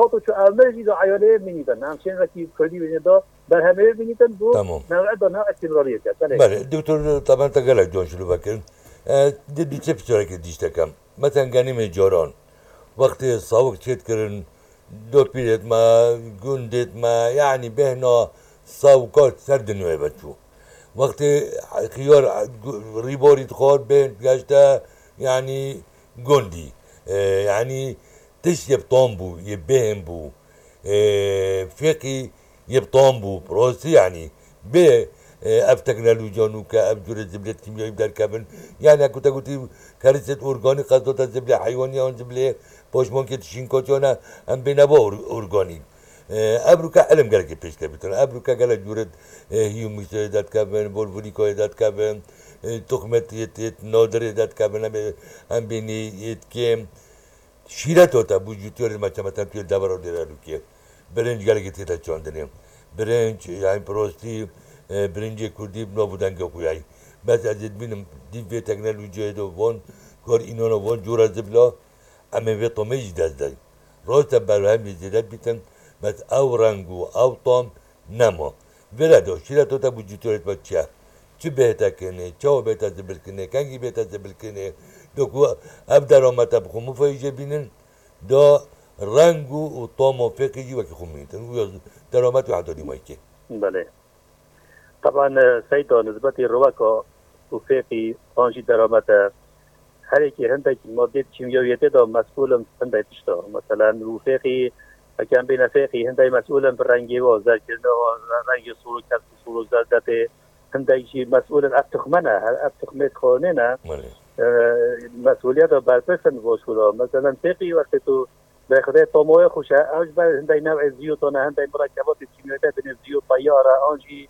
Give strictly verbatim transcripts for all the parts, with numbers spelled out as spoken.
هاتو چو امرجی دا عیاله بینیدن همچنین وقتی کردی بینیدا بر همه بینیدن بو نوع دا نوع استمراریت بله دکتر طبعا تا گلک جان شلو بکن دید بیچه پسره که دیشته کم مثلا گنیم جاران وقتی ساوک چیت کرن دو پیرت ما گندت ما یعنی بهنا ساوکات سر دنیای بچو وقتی خيار ريبوري تخور بين جاشتا يعني جندي اه يعني تش يبطنبو يبهنبو اه فقي يبطنبو بروسي يعني ب اه اف تكنولوجيا نوكا اف جورة زبلة كيميائي بدار كابن يعني اكو تقولي كارثة اورجاني قصدوتا زبلة حيوانية اون زبلة باش ممكن تشين كوتشونا ام بينابو اورجاني ابروكا علم قالك پیش کبیتن ابروکا قالك جورد هیومیس داد کبن بولفولیکو داد کبن تخمت یت یت نادر داد کبن هم بینی یت کم شیرت ہوتا بوجوتیور مچا مثلا توی دبارو دیره رو که برنج قالك تیتا چاندنیم برنج يعني پروستی برنج کردی بنا بودن که کویای بس از بینم دیو تکنولوژی دو وان کار اینانا وان جورا زبلا اما به طمیج دست دای راست برای هم زیادت بیتن بس او رنگو او طعم نما ولا دو شيلة توتا بوجوتورت بتشا چه بهتا کنه چه بهتا زبل کنه کنگی بهتا زبل کنه دوکو ابدر ما تبخو مفایجه بینن دا رنگو و طعم و فقهی وکی خمینتن و درامت و حدادی مایکه بله طبعا سيدا نسبة الرواكا وفقهي آنجي درامت هر يكي هندك مادة كيميائية دا مسؤول هندك تشتا مثلا وفقهي كان بين فقهي هندي مسؤولا بالرنجي وزاد كنا رنجي صورو كسب صورو زادته هندي شيء مسؤولا أفتخمنا أفتخمت خوننا مسؤوليته بالبسن وشولا مثلا فقهي وقتو بخده طموح خوشة أوج بر هندي نوع زيوتنا هندي مركبات الكيميائية بين الزيوت طيارة أنجي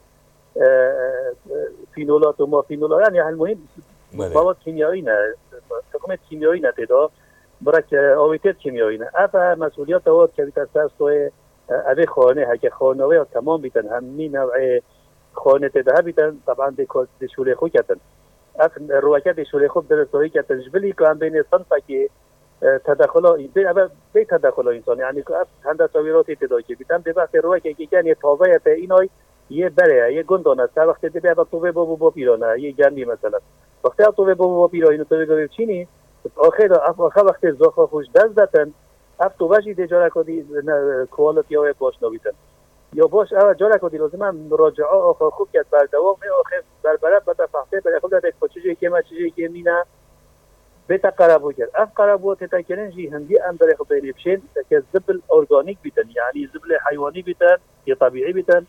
فينولات وما فينولات يعني المهم مواد كيميائية تخمت كيميائية تدا برای آویتر کیمیایی نه. اما مسئولیت او که بیت اساس توی اوی خانه هک خانه و تمام بیتن همین نوع خانه تده بیتن طبعا دیکو دشوله خو کتن. اف روایت دشوله خو در توی کتن جبلی که هم بین صنفه که تداخل این اما بی تداخل انسان یعنی که اف هنده تغییراتی تدا که بیتن به وقت روایت که یعنی تابعیت اینای یه بره یه گندانه تا وقتی دیگه با تو به بابو با پیرانه یه گندی مثلا وقتی تو به بابو با پیرانه تو به چینی آخر آخر وقتی زخم خوش دست دادن اف تو باشی دیجاره کدی کوالیتی های باش نبیدن یا باش اول جاره کدی لازم من مراجعه آخر خوب کرد بر دوام می آخر بر برات بتا فحصه بر خود داد کوچیجی که ما چیزی که مینا بتا قرابو کرد اف قرابو تا کننجی هندی ام در خود بینیبشین که زبل ارگانیک بیتن یعنی زبل حیوانی بیتن یا طبیعی بیتن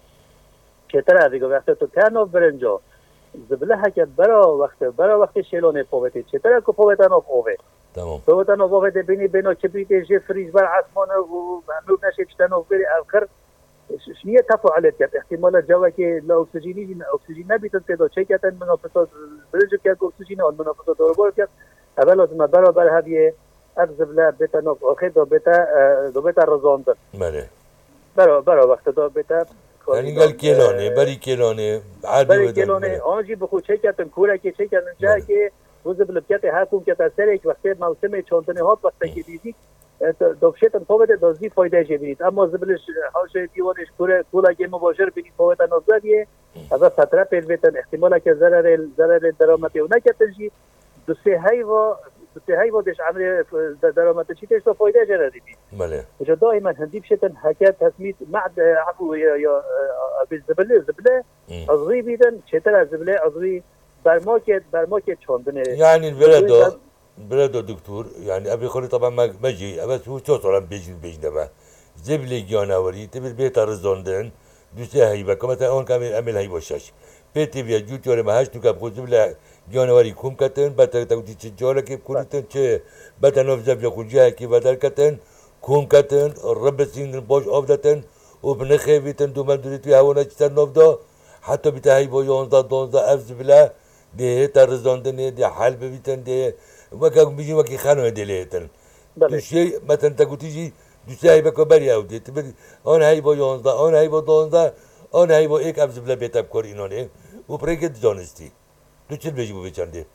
که تر دیگه وقتی تو کانو برنجا زبله هکت برا وقت برا وقت شیلونه پویتی چطور که پویتن آف اوه تمام پویتن آف اوه دبینی بینو چپیتی جه فریج بر عثمان و ممنوع نشه چتن آف بری آخر شنیه تفاعلت کرد احتمال جوا که لا اکسیژنی اکسیژن نبیتن که چه کردن منافسات برنج کرد اکسیژن آن منافسات دوربار کرد اول لازم برا بر هدیه اف زبله بتا آف آخر دو بتا دو بتا رزاندن بله برا برا وقت دو بتا یعنی گل کلانه بری کلانه عادی بری کلانه آنجی بخو چه کردن کوره که چه کردن جایی که روز بلبکت حکوم که تاثیر یک وقتی موسم چاندنی ها وقتی که دیدی دوشتن فوت دازی فایده جبرید اما زبلش حاش دیوانش کوره کولا که مباشر بینی فوت نازدیه از فتره پیش بیتن احتمالا که ضرر ضرر درآمدی و نکتنجی دو سه های و دو سه های و دش عمل درآمد چی تشتا فایده جردی بله وجا دائما هندي بشتن حكاية تسميت معد عفو يا يا بالزبله زبله عضوي بيدن شتر زبله عضوي برماكت برماكت چاندنه يعني البلد البلد دكتور يعني ابي خلي طبعا ما مجي بس هو توصل بيجي بيجي ما زبله جانوري تبي بيت رزوندن دوسه هيبه كما مثلا اون كامل عمل هي وشاش بيتي بيا جوت ولا ما هاش تو كاب زبله جانوري كوم كتن بتا تودي تجاره كيف كلتن چه بتا نوف زبله خجاه كيف بدل كتن كون كتن الرب سين باش أفدتن وبنخيبتن دوما دوريت في هوانا جتن نفدا حتى بتاعي بو يونزا دونزا أفز بلا ده ترزاندن ده حلب بيتن ده وكا بيجي وكي خانو دليتن دو شيء مثلا تقول تيجي دو شيء بكو بري أو دي تبدي أنا هاي بو يونزا أنا هاي بو دونزا أنا هاي بو إيك أفز بلا بيتا بكور إنونه وبريكت جانستي دو شيء بيجي بو بيچنده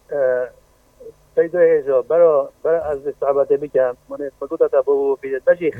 سيدو هجا برا برا از صعبات بكم من مدودة بو بيجي